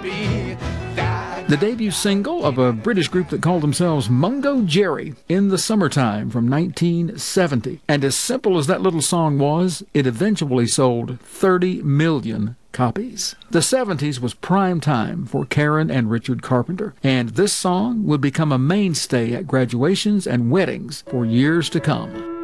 The debut single of a British group that called themselves Mungo Jerry, In the Summertime, from 1970. And as simple as that little song was, it eventually sold 30 million copies. The 70s was prime time for Karen and Richard Carpenter, and this song would become a mainstay at graduations and weddings for years to come.